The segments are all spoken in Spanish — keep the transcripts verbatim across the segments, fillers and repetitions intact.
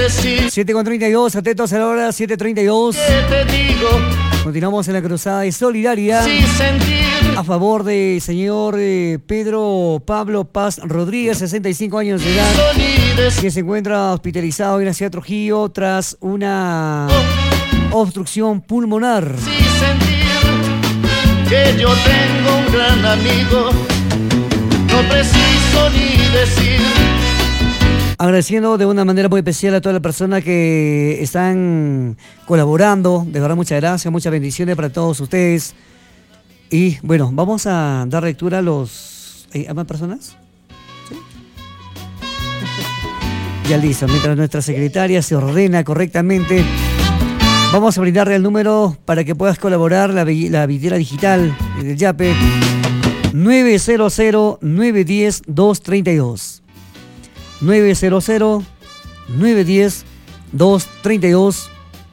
siete con treinta y dos, atentos a la hora, siete treinta y dos. Continuamos en la cruzada de solidaridad a favor del señor eh, Pedro Pablo Paz Rodríguez, sesenta y cinco años de edad, que se encuentra hospitalizado en la ciudad de Trujillo tras una obstrucción pulmonar. Sí, sentir que yo tengo un gran amigo, no preciso ni decir. Agradeciendo de una manera muy especial a todas las personas que están colaborando. De verdad, muchas gracias, muchas bendiciones para todos ustedes. Y bueno, vamos a dar lectura a los... ¿Hay más personas? ¿Sí? Ya listo, mientras nuestra secretaria se ordena correctamente, vamos a brindarle el número para que puedas colaborar, la, la billetera digital del Yape, nueve cero cero, nueve uno cero, dos tres dos. nueve cero cero, nueve uno cero, dos tres dos.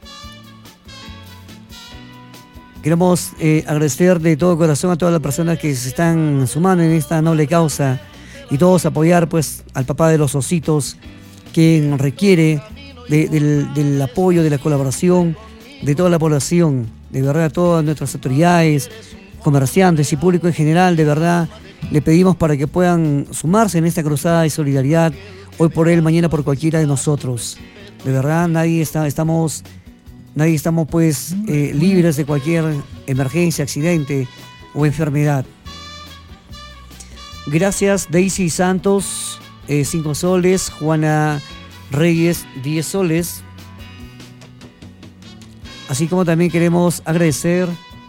Queremos eh, agradecer de todo corazón a todas las personas que se están sumando en esta noble causa y todos apoyar pues al papá de los ositos, quien requiere de, del, del apoyo, de la colaboración de toda la población, de verdad a todas nuestras autoridades, comerciantes y público en general. De verdad le pedimos para que puedan sumarse en esta cruzada de solidaridad, hoy por él, mañana por cualquiera de nosotros. De verdad, nadie está, estamos, nadie estamos pues eh, libres de cualquier emergencia, accidente o enfermedad. Gracias Daisy Santos, eh, cinco soles, Juana Reyes, diez soles. Así como también queremos agradecer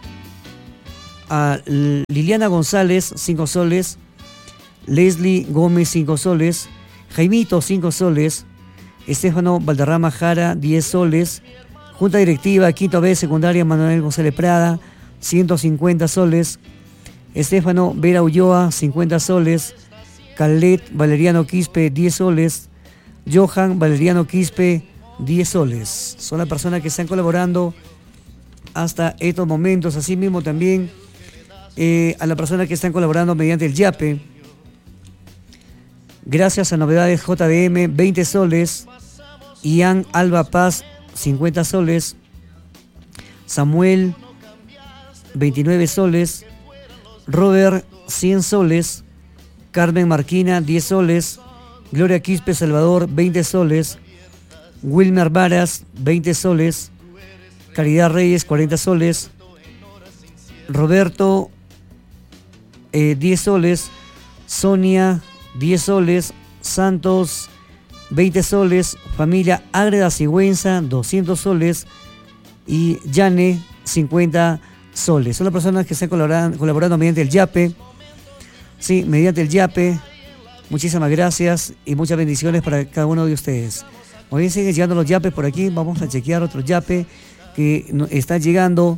a Liliana González, cinco soles, Leslie Gómez, cinco soles, Jaimito, cinco soles, Estefano Valderrama Jara, diez soles, Junta Directiva, Quinto B, Secundaria Manuel González Prada, ciento cincuenta soles, Estefano Vera Ulloa, cincuenta soles, Calet Valeriano Quispe, diez soles, Johan Valeriano Quispe, diez soles. Son las personas que están colaborando hasta estos momentos. Asimismo también eh, a las personas que están colaborando mediante el Yape. Gracias a Novedades J D M, veinte soles. Ian Alba Paz, cincuenta soles. Samuel, veintinueve soles. Robert, cien soles. Carmen Marquina, diez soles. Gloria Quispe Salvador, veinte soles. Wilmer Varas, veinte soles. Caridad Reyes, cuarenta soles. Roberto, eh, diez soles. Sonia, diez soles. Santos, veinte soles. Familia Ágreda Sigüenza, doscientos soles. Y Yane, cincuenta soles. Son las personas que están colaborando, colaborando mediante el Yape. Sí, mediante el Yape. Muchísimas gracias y muchas bendiciones para cada uno de ustedes. Hoy siguen llegando los yapes por aquí. Vamos a chequear otro yape que está llegando.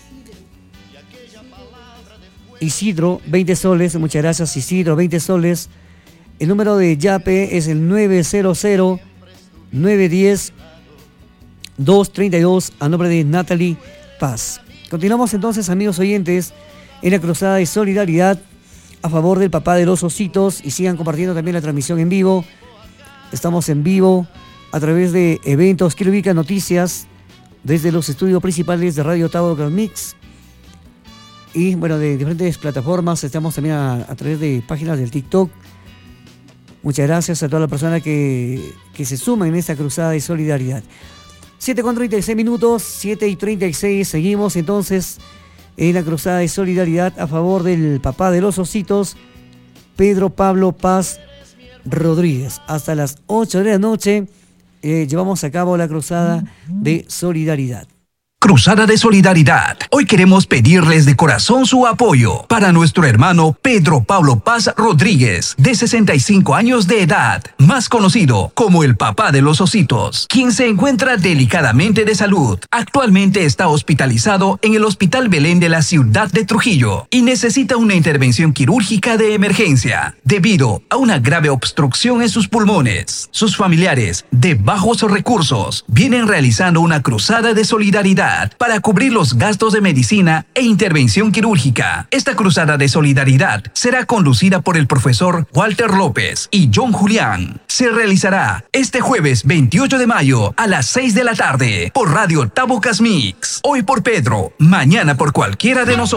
Isidro, veinte soles. Muchas gracias, Isidro, veinte soles. El número de yape es el nueve cero cero, nueve uno cero, dos tres dos a nombre de Natalie Paz. Continuamos entonces, amigos oyentes, en la cruzada de solidaridad a favor del papá de los ositos, y sigan compartiendo también la transmisión en vivo. Estamos en vivo a través de eventos que ubican noticias desde los estudios principales de Radio Tavo Mix y bueno, de diferentes plataformas. Estamos también a, a través de páginas del TikTok. Muchas gracias a todas las personas que, que se suman en esta cruzada de solidaridad. siete con treinta y seis minutos, siete y treinta y seis. Seguimos entonces en la cruzada de solidaridad a favor del papá de los ositos, Pedro Pablo Paz Rodríguez. Hasta las ocho de la noche eh, llevamos a cabo la cruzada de solidaridad. Cruzada de Solidaridad. Hoy queremos pedirles de corazón su apoyo para nuestro hermano Pedro Pablo Paz Rodríguez, de sesenta y cinco años de edad, más conocido como el papá de los ositos, quien se encuentra delicadamente de salud. Actualmente está hospitalizado en el Hospital Belén de la ciudad de Trujillo y necesita una intervención quirúrgica de emergencia debido a una grave obstrucción en sus pulmones. Sus familiares, de bajos recursos, vienen realizando una cruzada de solidaridad mensualidad para cubrir los gastos de medicina e intervención quirúrgica. Esta cruzada de solidaridad será conducida por el profesor Walter López y John Julián. Se realizará este jueves veintiocho de mayo a las seis de la tarde por Radio Tabocas Mix. Hoy por Pedro, mañana por cualquiera de nosotros.